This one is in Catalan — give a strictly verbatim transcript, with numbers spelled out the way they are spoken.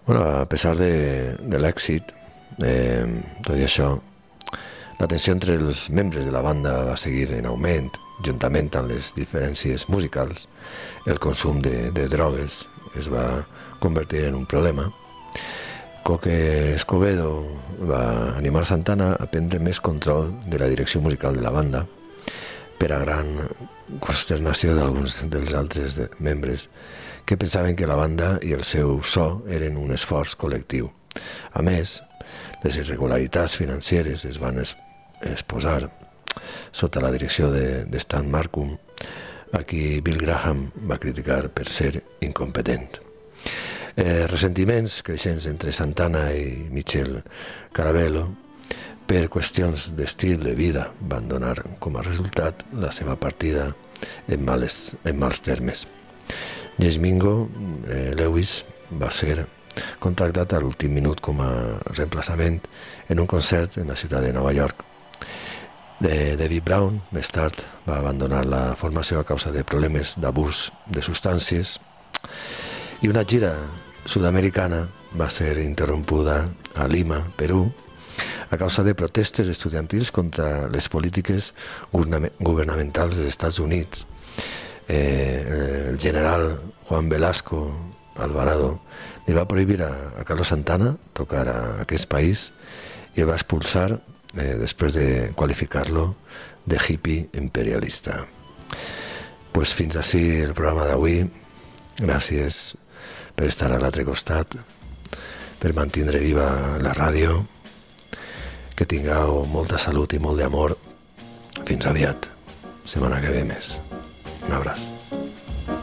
Bueno, a pesar de, de l'èxit, eh, tot i això, la tensió entre els membres de la banda va seguir en augment, juntament amb les diferències musicals. El consum de, de drogues es va convertir en un problema. Coque Escobedo va animar Santana a prendre més control de la direcció musical de la banda, per a gran consternació d'alguns dels altres membres que pensaven que la banda i el seu so eren un esforç col·lectiu. A més, les irregularitats financeres es van exposar sota la direcció de, de Stan Marcum, a qui Bill Graham va criticar per ser incompetent. Eh, ressentiments creixents entre Santana i Michel Carabello per qüestions d'estil de vida van donar com a resultat la seva partida en, males, en mals termes. James Mingo eh, Lewis va ser contractat a l'últim minut com a reemplaçament en un concert en la ciutat de Nova York. De David Brown, més tard, va abandonar la formació a causa de problemes d'abús de substàncies i una gira sud-americana va ser interrompuda a Lima, Perú, a causa de protestes estudiantils contra les polítiques governamentals dels Estats Units. Eh, el general Juan Velasco Alvarado li va prohibir a, a Carlos Santana tocar a aquest país i el va expulsar eh, després de qualificar-lo de hippie imperialista. Pues fins ací el programa d'avui. Gràcies per estar a l'altre costat, per mantindre viva la ràdio. Que tingueu molta salut i molt d'amor. Fins aviat. Setmana que ve més. Un abraç.